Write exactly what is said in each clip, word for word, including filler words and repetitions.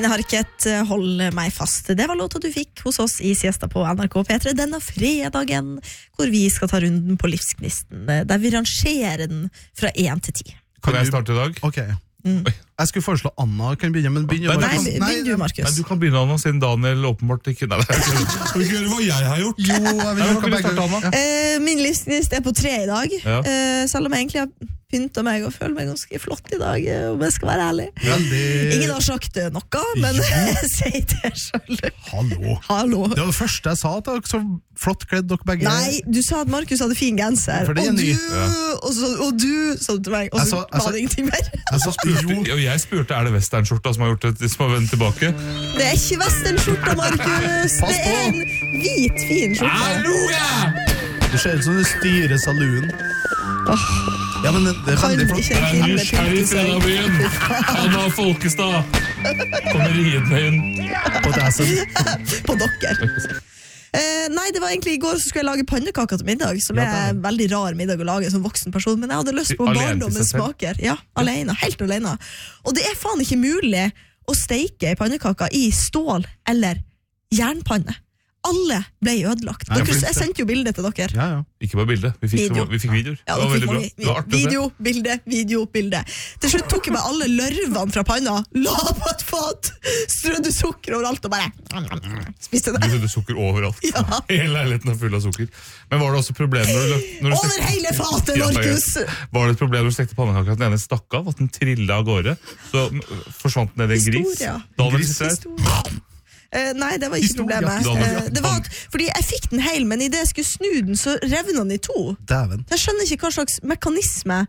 Jeg har ikke et hold meg fast. Det var låta du fikk hos oss i Siesta på N R K P tre denne fredagen, hvor vi skal ta runden på livsknisten, der vi rangerer den fra én til ti. Kan jeg starte i dag? Ok. Mm. Jeg skulle foreslå Anna kan begynne, men begynne Nei, nei, begynn du, Markus. Nei, du kan begynne, Anna, siden Daniel åpenbart ikke... Nei, skal vi ikke gjøre hva jeg har gjort? Jo, jeg vil gjøre begge. Ja. Uh, min livsknist er på tre i dag, ja. uh, selv om jeg egentlig har pyntet meg og føler meg ganske flott i dag, om jeg skal være ærlig. Veldig... Ingen har sagt noe, men jeg sier det selv. Hallo. Hallo. Det var det første jeg sa, at dere så flott kledd dere begge. Nei, du sa at Markus hadde fin genser, og du, ja. og, så, og du sa det til meg, og så sa, var det ingenting mer. Jeg, så spurte, og jeg spurte, er det westernskjorta som har gjort det, som har vendt tilbake? Det er ikke westernskjorta, Markus. Det er en hvit, fin skjorta. Hallo, ja! Det ser ut som du styrer saluen. Oh. Ja, men det er veldig flott. Det er nysgjerrig i Fredabyen. Anna Folkestad kommer ridende inn på dassen. På dere. Eh, nei, det var egentlig i går så skulle jeg lage pannekaker til middag, som ja, er en veldig rar middag å lage som voksen person, men jeg hadde lyst på barndommens smaker. Ja, alene, helt alene. Og det er faen ikke mulig å steike pannekaker i stål eller jernpanne. Alle ble ødelagt. Nei, dere, jeg sendte jo bildet til dere. Ja, ja. Ikke bare bildet, vi fikk, video. vi fikk videoer. Ja, det var veldig bra. Vi, vi, video, bilde, video, bilde. Til slutt tok jeg meg alle lørvene fra panna, la på et fat, strødde sukker overalt og bare spiste det. Du strødde sukker overalt. Ja. Hele leiligheten er full av sukker. Men var det også problem når du, når du over stekte... hele fatet, Markus! Ja, ja. Var det et problem når du stekte pannekaker at den ene stakk av, at den trillet av gårde, så forsvant den ned i en gris? Historia. Uh, nei, det var ikke Historia. problemet. Uh, det var at, fordi jeg fikk den hel, men i det jeg skulle snu den, så revna den i to. Dæven. Jeg skjønner ikke hva slags mekanisme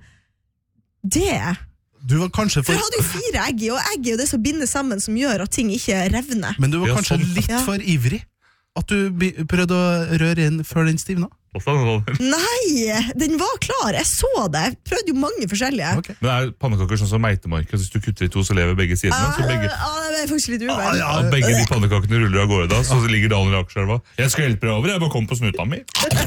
det er. Du var kanskje for... For jeg hadde jo fire egg i, og egg er jo det som binder sammen, som gjør at ting ikke revner. Men du var Ja, kanskje sånn. litt Ja. for ivrig. At du be- prøvde å røre inn før den stivna. Nei, den var klar. Jeg så det. Jeg prøvde jo mange forskjellige. Okay. Men er pannekaker sånn som meitemark? Hvis du kutter i to, så lever begge sidene? Ah, Så begge... ah, det er faktisk litt Ah, uvel. ja. Ja, begge de pannekakene ruller av gårde da, så ligger Daniel i Akerselva. Jeg skal hjelpe deg over, jeg bare kom på snuta mi.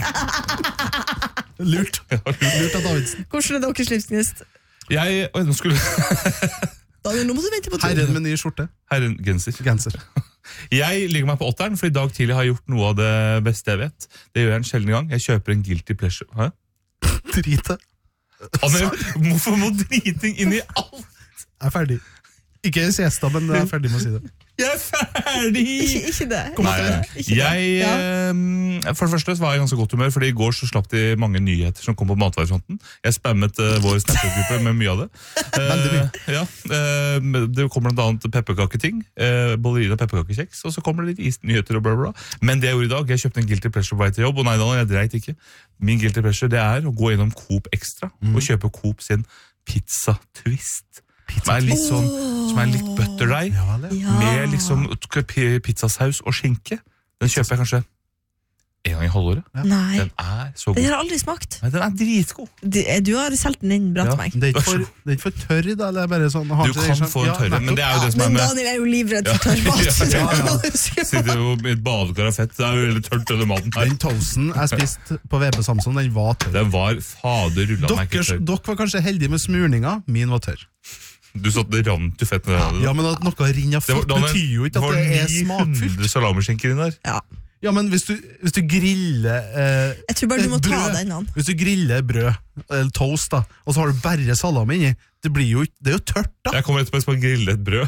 Lurt. Lurt av Davidsen. Hvordan er deres livsknist? Jeg, oi, nå skulle... Daniel, nå må du vente på tur. Herren med ny skjorte. Herren genser. Genser. Jeg ligger meg på åtteren, for i dag tidlig har jeg gjort noe av det beste jeg vet. Det gjør jeg en sjelden gang. Jeg kjøper en guilty pleasure. Hæ? Drite. Anne, hvorfor må driting inn i alt? Jeg er ferdig. Ikke siesta, men jeg er ferdig med å si det. Jeg er ferdig! Ikke, ikke det. Nei, Ikke det. jeg, Ja. eh, for det første så var jeg i ganske godt humør, fordi i går så slapp de mange nyheter som kom på matvarefronten. Jeg spammet eh, vår Snapchat-gruppe med mye av det. Veldig mye. Eh, ja, eh, det kom blant annet pepperkaketing, eh, ballerina pepperkakekjeks, og så kommer det litt is-nyheter og bla bla bla. Men det jeg gjorde i dag, jeg kjøpte en guilty pleasure på vei til jobb, og nei, Daniel, jeg dreit ikke. Min guilty pleasure, det er å gå gjennom Coop Extra og kjøpe Coop sin pizza twist. Som er litt sånn, som er litt butterdeig, Ja, vel, ja. Ja. med liksom p- pizzasaus og skinke. Den kjøper jeg kanskje en gang i halvåret. Nei, Den er så den god. har jeg aldri smakt. Nei, den er dritgod. Du, du har solgt den inn bra til Ja. meg. Det er ikke for, det er ikke for tørr, da? Eller bare sånn, har Du ikke det kan sånn- få en Ja, tørre, men det er jo det som er Men med... Daniel er jo livredd for tørr mat. Ja, ja, ja. Sitter jo med et badekar av fett. Det er jo veldig tørt, denne maten her. Den toasten jeg spiste på V B Samson, den var tørr. Den var fader rullet meg ikke Dere, tørr. dere var kanskje heldige med smurninga, min var tørr. Du satt det rant jo fett med det. Ja, men at noe rinner Det var, fort betyr jo ikke at det er ni smakfullt. hundre salamaskinker inn der. Ja. Ja, men hvis du, hvis du griller eh, Jeg tror bare du må ta brød, den an. Hvis du griller brød, eller toast da, og så har du bare salami inni, det blir jo, ikke- det er jo tørt da. Jeg kommer etterpå og skal grille et brød.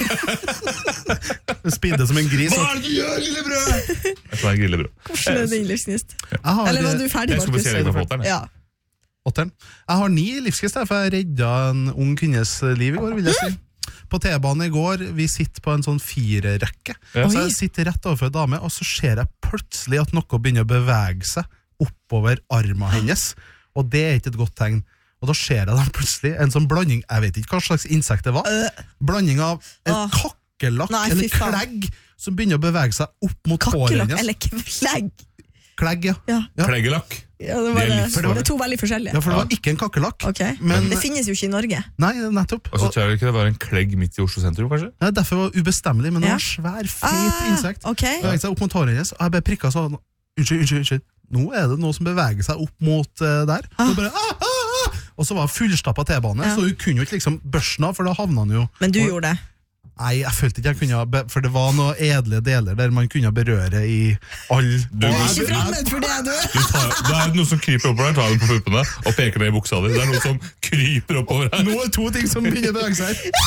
Spidde som en gris. Hva er det du gjør, lille brød? Jeg skal grille brød. Hvordan er din livsknist? Jeg har, Eller var du ferdig, Jeg skal bare Markus? se litt på foteren. Ja. åtteren. Jeg har ni livskvist, for jeg redda en ung kvinnes liv i går, vil jeg si. På T-banen i går, vi sitter på en sånn fire-rekke. Ja. Så jeg sitter rett overfor en dame, og så ser jeg plutselig at noe begynner å bevege seg oppover armen hennes. Og det er ikke et godt tegn. Og da ser jeg da plutselig en sånn blanding, jeg vet ikke hva slags insekt det var, blanding av en Åh. kakkelakk, Nei, en fy faen. klegg, som begynner å bevege seg opp mot håret Kakkelakk hennes. eller klegg? Klegg, ja. Ja. Ja. Kleggelakk. Ja, det, var Det er det. livsfarlig. det er to veldig forskjellige. Ja, for det var ikke en kakkelakk. Ok. Men, Det finnes jo ikke i Norge. nei, nettopp. Og så tror jeg ikke det var en klegg midt i Oslo sentrum, kanskje? Nei, derfor var det ubestemmelig, men det Ja. var en svær, feit Ah, insekt. ok. Beveget seg opp mot håret hennes, og jeg bare prikket sånn, unnskyld, unnskyld, unnskyld. Nå er det noe som beveger seg opp mot uh, der. Og, bare, ah, ah, ah! Og så var det fullstappet T-bane, Ja. så hun kunne jo ikke liksom børsten av, for da havna han jo. Men du og, gjorde det. Nei, jeg følte ikke jeg kunne be- For det var noen edle deler der man kunne berøre i all Du, Jeg er du, ikke fremmed for det, du. du tar, det er noe som kryper oppover der, tar den på puppene og peker ned i buksa di. Det er noe som kryper oppover her. Nå er det to ting som begynner å bevege seg her.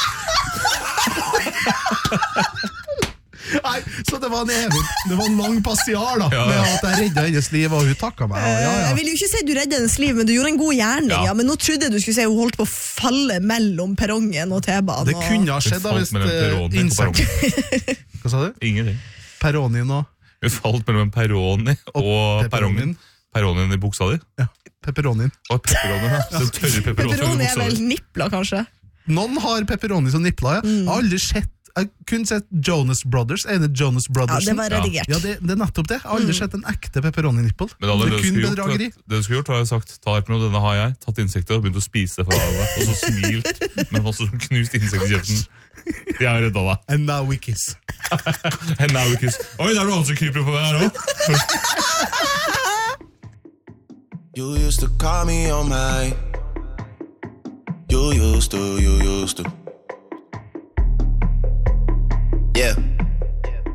Nei, så det var en evig Det var en lang passiar da Ja, ja. med at jeg reddet hennes liv, og hun takket meg. Og ja, Jeg ja. vil jo ikke si du redde hennes liv, men du gjorde en god gjerning. Ja. Ja. Men nå trodde jeg du skulle si hun holdt på å falle mellom perrongen og T-banen. Det kunne ha skjedd da Hun hvis falt mellom eh, Peroni på insekt... Hva sa du? Ingenting. Peronien og Hun falt mellom en peroni og pepperonien. perrongen. Perronien i buksa di. ja, pepperonien. Og pepperonien, ja. Den tørre pepperonien i Pepperoni er buksa vel di. nipla, kanskje? Noen har pepperoni som nipler, ja. Jeg har aldri sett Jeg kunne sett Jonas Brothers. En av Jonas Ja, Brothers. det var redigert. Ja, det, det er nettopp det. Jeg har aldri sett en ekte pepperoni-nippel. Men alle, Det det, er du kun skulle gjort, bedrageri. det du skulle gjort, har jeg sagt, ta et med noe, denne har jeg, tatt insektet og begynt å spise det fra deg, og så smilt, men også knust insekt i kjeften. Jeg har redda deg. And now we kiss. And now we kiss. Oi, det er noe annet som kryper på meg her også. You used to call me on my You used to, you used to